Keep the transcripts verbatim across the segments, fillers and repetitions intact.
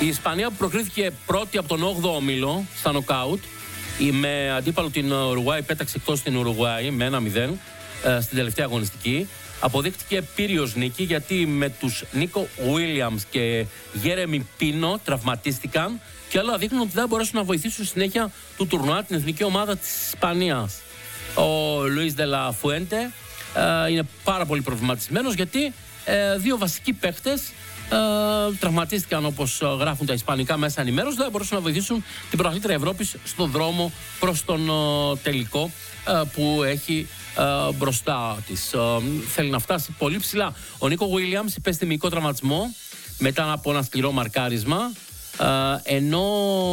Η Ισπανία που προκρίθηκε πρώτη από τον όγδοο όμιλο στα νοκάουτ, με αντίπαλο την Ουρουγουάη, πέταξε εκτός την Ουρουγουάη με ένα μηδέν στην τελευταία αγωνιστική. Αποδείχτηκε πύριος νίκη, γιατί με τους Νίκο Ουίλιαμς και Γέρεμι Πίνο τραυματίστηκαν και όλα δείχνουν ότι δεν μπορέσουν να βοηθήσουν συνέχεια του τουρνουά την εθνική ομάδα της Ισπανίας. Ο Λουίς Ντελα Φουέντε είναι πάρα πολύ προβληματισμένος, γιατί ε, δύο βασικοί παίχτες ε, τραυματίστηκαν, όπως γράφουν τα ισπανικά μέσα ενημέρωση, δεν μπορούσαν να βοηθήσουν την πρωταθλήτρια Ευρώπης στον δρόμο προς τον ε, τελικό ε, που έχει ε, μπροστά της. Ε, θέλει να φτάσει πολύ ψηλά. Ο Νίκο Γουίλιαμς υπέστη μυϊκό τραυματισμό μετά από ένα σκληρό μαρκάρισμα, ε, ενώ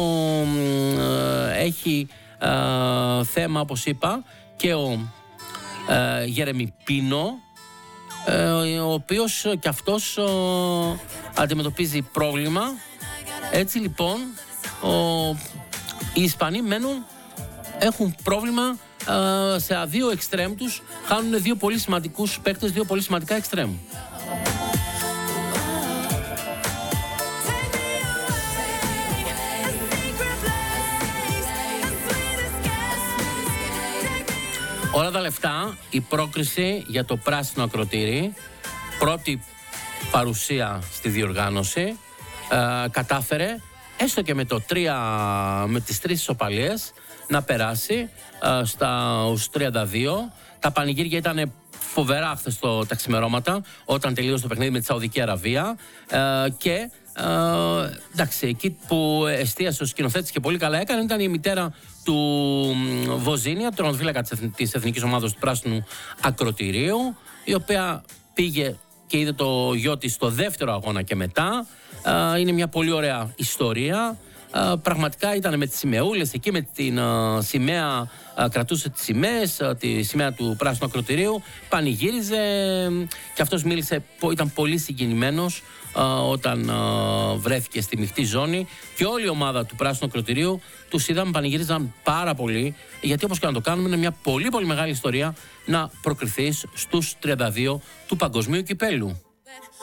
ε, έχει ε, θέμα, όπως είπα, και ο ε, Γέρεμι Πίνο, ο οποίος και αυτός ο, αντιμετωπίζει πρόβλημα. Έτσι λοιπόν ο, οι Ισπανοί μένουν, έχουν πρόβλημα ε, σε δύο εξτρέμ τους, χάνουν δύο πολύ σημαντικούς παίκτες, δύο πολύ σημαντικά εξτρέμ. Όλα τα λεφτά, η πρόκριση για το πράσινο ακροτήρι, πρώτη παρουσία στη διοργάνωση, ε, κατάφερε έστω και με, το τρία, με τις τρεις ισοπαλίες να περάσει ε, στα τριάντα δύο. Τα πανηγύρια ήταν φοβερά χθες τα ξημερώματα, όταν τελείωσε το παιχνίδι με τη Σαουδική Αραβία, ε, και ε, εντάξει, εκεί που εστίασε ο σκηνοθέτης και πολύ καλά έκανε ήταν η μητέρα του Βοζίνια, του τερματοφύλακα της εθνικής ομάδας του πράσινου ακροτηρίου, η οποία πήγε και είδε το γιο της στο δεύτερο αγώνα και μετά. Ε, είναι μια πολύ ωραία ιστορία. Uh, πραγματικά ήταν με τις σημαούλες εκεί, με την uh, σημαία, uh, κρατούσε τις σημαίες, uh, τη σημαία του πράσινου ακροτηρίου, πανηγύριζε και αυτός μίλησε, ήταν πολύ συγκινημένος uh, όταν uh, βρέθηκε στη μειχτή ζώνη, και όλη η ομάδα του πράσινου ακροτηρίου τους είδαμε, πανηγύριζαν πάρα πολύ, γιατί όπως και να το κάνουμε είναι μια πολύ πολύ μεγάλη ιστορία να προκριθείς στους τριάντα δύο του παγκοσμίου κυπέλου.